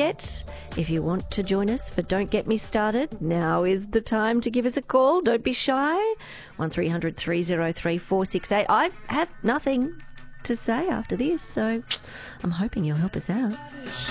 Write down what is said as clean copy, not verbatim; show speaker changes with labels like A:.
A: forget, if you want to join us for Don't Get Me Started, now is the time to give us a call. Don't be shy. 1300 303 468. I have nothing to say after this, so I'm hoping you'll help us out.